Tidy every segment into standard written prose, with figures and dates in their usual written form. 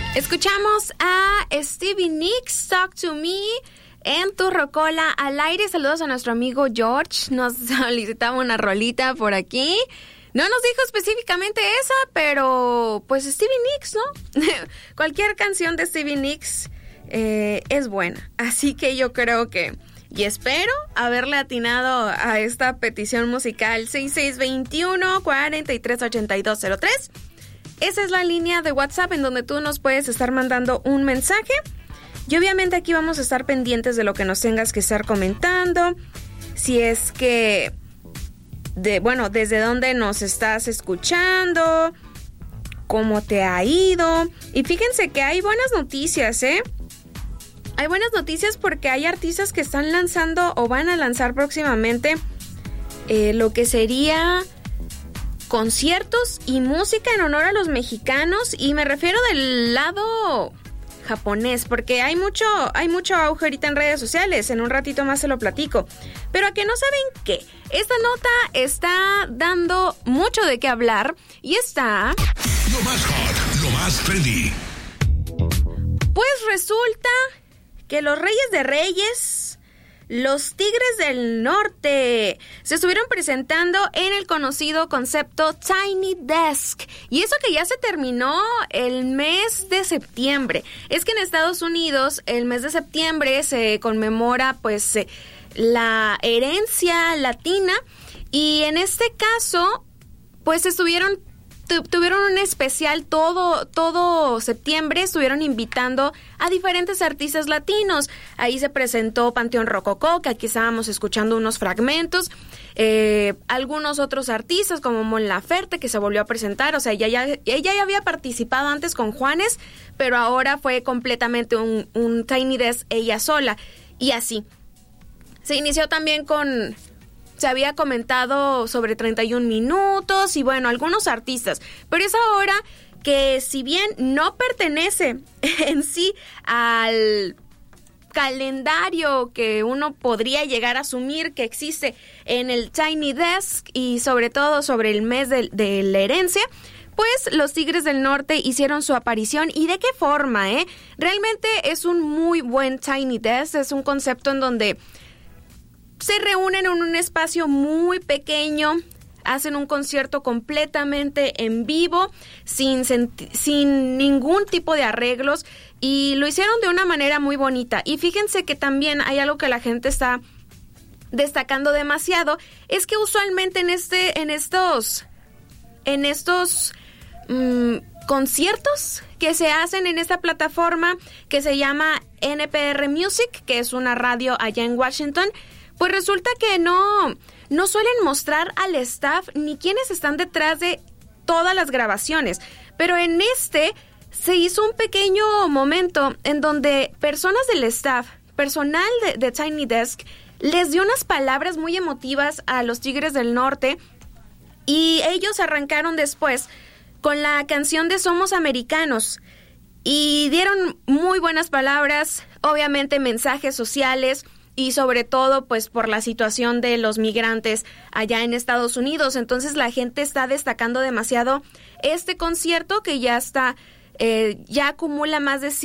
Escuchamos a Stevie Nicks, Talk to Me, en tu Rocola al aire. Saludos a nuestro amigo George, nos solicitaba una rolita por aquí. No nos dijo específicamente esa, pero pues Stevie Nicks, ¿no? Cualquier canción de Stevie Nicks es buena, así que yo creo que, y espero haberle atinado a esta petición musical. 6621-438203. Esa es la línea de WhatsApp en donde tú nos puedes estar mandando un mensaje. Y obviamente aquí vamos a estar pendientes de lo que nos tengas que estar comentando. Si es que, desde dónde nos estás escuchando, cómo te ha ido. Y fíjense que hay buenas noticias, ¿eh? Hay buenas noticias porque hay artistas que están lanzando o van a lanzar próximamente lo que sería conciertos y música en honor a los mexicanos, y me refiero del lado japonés, porque hay mucho auge ahorita en redes sociales. En un ratito más se lo platico. Pero a que no saben qué, esta nota está dando mucho de qué hablar y está... Lo más hot, lo más trendy. Pues resulta que los Reyes de Reyes, los Tigres del Norte, se estuvieron presentando en el conocido concepto Tiny Desk. Y eso que ya se terminó el mes de septiembre. Es que en Estados Unidos el mes de septiembre se conmemora pues la herencia latina. Y en este caso pues tuvieron un especial todo septiembre. Estuvieron invitando a diferentes artistas latinos. Ahí se presentó Panteón Rococó, que aquí estábamos escuchando unos fragmentos. Algunos otros artistas como Mon Laferte, que se volvió a presentar. O sea, ella ya había participado antes con Juanes, pero ahora fue completamente un Tiny Desk ella sola. Y así. Se inició también se había comentado sobre 31 minutos y bueno, algunos artistas. Pero es ahora que, si bien no pertenece en sí al calendario que uno podría llegar a asumir que existe en el Tiny Desk y sobre todo sobre el mes de la herencia, pues los Tigres del Norte hicieron su aparición. ¿Y de qué forma, Realmente es un muy buen Tiny Desk. Es un concepto en donde se reúnen en un espacio muy pequeño, hacen un concierto completamente en vivo, sin ningún tipo de arreglos, y lo hicieron de una manera muy bonita. Y fíjense que también hay algo que la gente está destacando demasiado, es que usualmente en estos conciertos que se hacen en esta plataforma que se llama NPR Music, que es una radio allá en Washington, pues resulta que no suelen mostrar al staff ni quiénes están detrás de todas las grabaciones. Pero en se hizo un pequeño momento en donde personas del staff, personal de Tiny Desk, les dio unas palabras muy emotivas a los Tigres del Norte, y ellos arrancaron después con la canción de Somos Americanos y dieron muy buenas palabras, obviamente mensajes sociales, y sobre todo pues por la situación de los migrantes allá en Estados Unidos. Entonces la gente está destacando demasiado este concierto, que ya está, ya acumula más de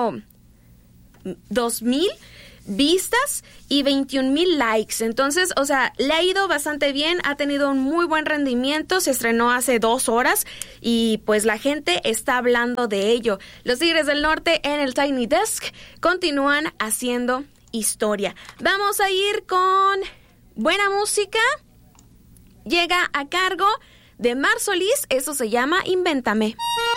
102,000 vistas y 21,000 likes. Entonces, o sea, le ha ido bastante bien, ha tenido un muy buen rendimiento, se estrenó hace 2 horas y pues la gente está hablando de ello. Los Tigres del Norte en el Tiny Desk continúan haciendo historia. Vamos a ir con buena música. Llega a cargo de Mar Solís, eso se llama Invéntame.